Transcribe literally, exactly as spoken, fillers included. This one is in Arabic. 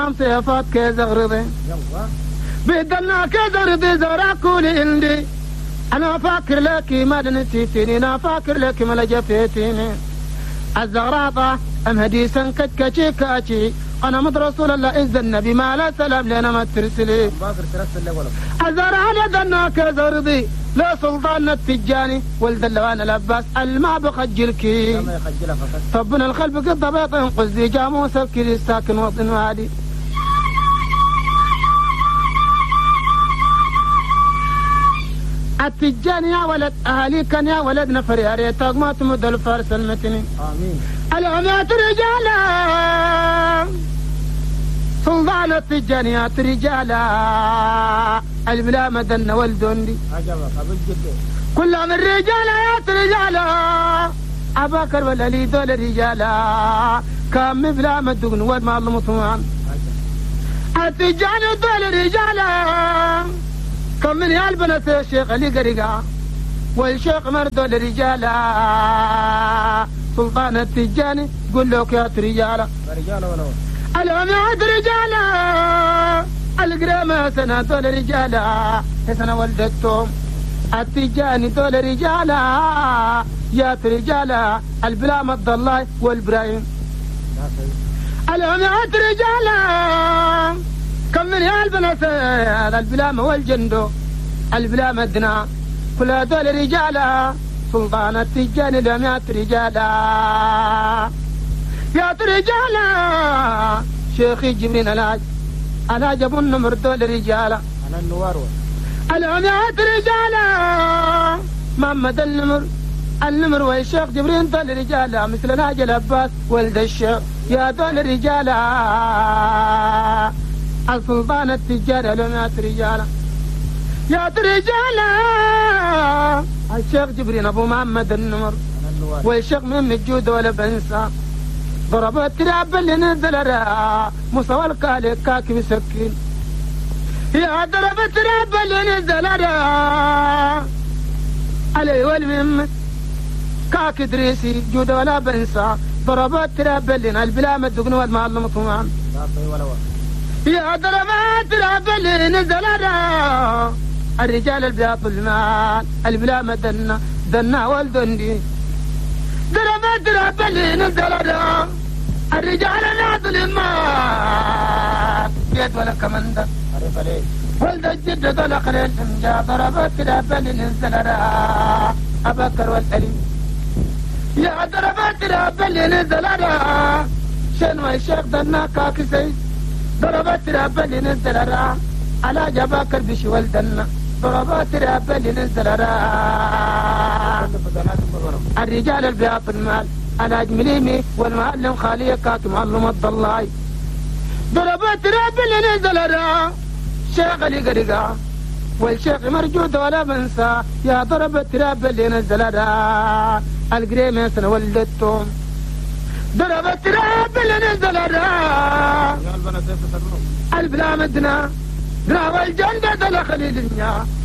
صيفات كزغرضي بدلنا كزغرضي زراكولي عندي أنا فاكر لك ما نسيتني أنا فاكر لك ما لجفتيني الزغراطة أم هديسا كتكتشي كاتشي أنا مد رسول الله إذ النبي ما لا سلام لنا ما ترسلي أزار على دنا كزغرضي لا سلطان التجاني ولد اللوان العباس الماء بخجلكي طبنا الخلف قد بيط قزي جاموس الكري ساكن وطن وادي التجاني يا ولد أهالي كان يا ولد نفر يا ريتك ما تمد الفارس المتني آمين العمات رجالا سلطان التجانيات رجالا البلا مدن والدندي كل من رجالات رجالا أباكر والألي دول رجالا كم بلا مدن والمال مطمئن التجاني دول رجالا كم من يالبنت الشيخ علي قريقا والشيخ مردو لرجالا سلطان التجاني قل له يا رجالا رجالا ولا العماد رجالا القرامة سنة دول رجالا سنة ولدتهم التجاني دول رجالا يا رجالا البلا مد الله والبراهيم العماد رجالا كم من البنات البلام والجندو البلام الدنا كل هذول رجالا سلطان التجاني العماد رجالا يا رجالا شيخي جبرين الهاج الهاج ابو النمر دول رجالا انا النوار العماد رجالا محمد النمر النمر والشيخ جبرين دول رجالا مثل الهاج العباس ولد الشيخ يا دول رجالا السلطان التجاري العماد رجالا يا رجالا الشيخ جبرين ابو محمد النمر والشيخ من الجود ولا بنسى ضربت تراب اللي نزل را مصور الكالي كاكي مسكين يا ضربت تراب اللي نزل را علي والمم كاكي دريسي جود ولا بنسى ضربت تراب اللي البلا مدقن والمعلم طمان يا ضربت تراب اللي نزل را الرجال البياط المال البلا مدنا دنا والدندي ضربت تراب اللي نزل را الرجال ناضل المال بيت ولا كمندر عرف عليه ولد الجد طلع قريش جا ضربت تراب اللي نزل را أبكر والأليم يا ضربت تراب اللي نزل را شنو الشيخ دنا كاكسي ضربت تراب اللي نزل را على جباكر بشي والدنا ضربت تراب اللي نزل را الرجال البياط المال انا اجمليمي والمعلم خاليه كاك معلم الضلاي ضربت راب اللي نزل را شيخ علي قريقا والشيخ مرجود ولا بنسى يا ضربت راب اللي نزل را القريمة سنة ولدتهم ضربت راب اللي نزل را البلا مدنا درا والجنة دل خليل